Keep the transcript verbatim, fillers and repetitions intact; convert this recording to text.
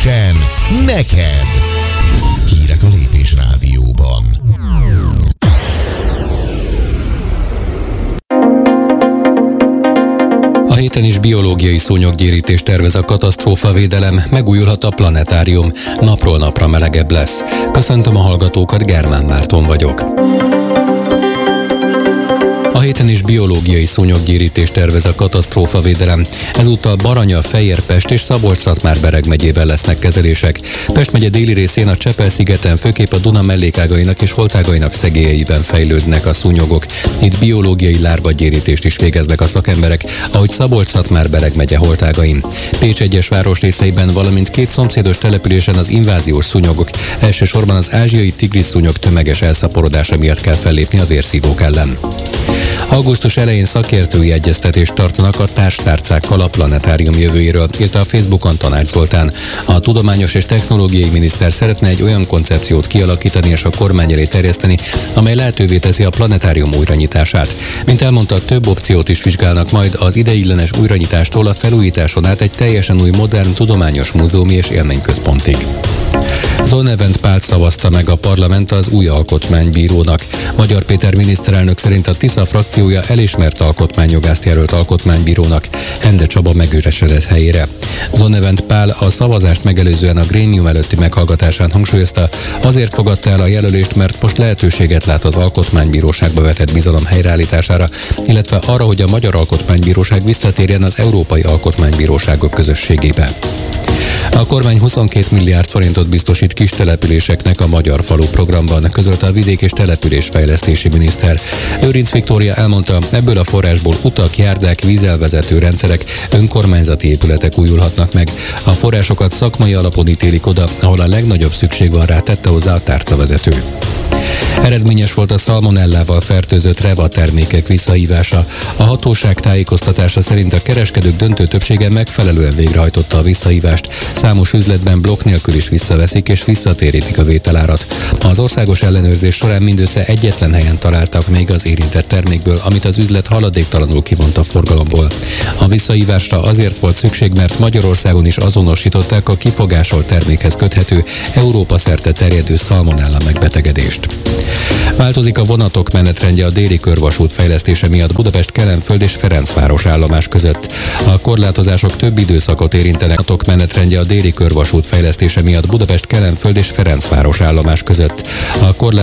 Frissen, neked! Hírek a Lépés Rádióban. A héten is biológiai szúnyoggyérítést tervez a katasztrófavédelem, megújulhat a planetárium, napról napra melegebb lesz. Köszöntöm a hallgatókat, Germán Márton vagyok. A héten is biológiai szúnyoggyérítést tervez a katasztrófavédelem. Ezúttal Baranya, Fejér, Pest és Szabolcs-Szatmár-Bereg megyében lesznek kezelések. Pest megye déli részén a Csepel-szigeten főképp a Duna mellékágainak és holtágainak szegélyeiben fejlődnek a szúnyogok. Itt biológiai lárvagyérítést is végeznek a szakemberek, ahogy Szabolcs-Szatmár-Bereg megye holtágain. Pécs egyes városrészeiben, valamint két szomszédos településen az inváziós szúnyogok, elsősorban az ázsiai tigrisszúnyog tömeges elszaporodása miatt kell fellépni a vérszívók ellen. Augusztus elején szakértői egyeztetést tartanak a társtárcákkal a planetárium jövőjéről, írta a Facebookon Tanács Zoltán. A tudományos és technológiai miniszter szeretne egy olyan koncepciót kialakítani és a kormány elé terjeszteni, amely lehetővé teszi a planetárium újranyitását. Mint elmondta, több opciót is vizsgálnak majd, az ideiglenes újranyitástól a felújításon át egy teljesen új modern tudományos múzeumi és élményközpontig. Zolnevent Pált szavazta meg a parlament az új alkotmánybírónak. Magyar Péter miniszterelnök szerint a Tisza frakciója elismert alkotmányjogászt jelölt alkotmánybírónak, Hende Csaba megüresedett helyére. Zolnevent Pál a szavazást megelőzően a grémium előtti meghallgatásán hangsúlyozta, azért fogadta el a jelölést, mert most lehetőséget lát az alkotmánybíróságba vetett bizalom helyreállítására, illetve arra, hogy a Magyar Alkotmánybíróság visszatérjen az Európai Alkotmánybíróságok közösségébe. A kormány huszonkét milliárd forintot biztosít kis településeknek a Magyar Falu programban, közölte a vidék- és településfejlesztési miniszter. Lőrinc Viktória elmondta, ebből a forrásból utak, járdák, vízelvezető rendszerek, önkormányzati épületek újulhatnak meg. A forrásokat szakmai alapon ítélik oda, ahol a legnagyobb szükség van rá, tette hozzá a tárcavezető. Eredményes volt a szalmonellával fertőzött reva termékek visszahívása. A hatóság tájékoztatása szerint a kereskedők döntő többsége megfelelően végrehajtotta a visszahívást. Számos üzletben blokk nélkül is visszaveszik és visszatérítik a vételárat. Az országos ellenőrzés során mindössze egyetlen helyen találtak még az érintett termékből, amit az üzlet haladéktalanul kivont a forgalomból. A visszahívásra azért volt szükség, mert Magyarországon is azonosították a kifogásolt termékhez köthető, Európa szerte terjedő szalmonella megbetegedést. Változik a vonatok menetrendje a déli körvasút fejlesztése miatt Budapest, Kelenföld és Ferencváros állomás között. A korlátozások több időszakot érintenek. A vonatok menetrendje a déli körvasút fejlesztése miatt Budapest, Kelenföld és Ferencváros állomás között. A korlátozások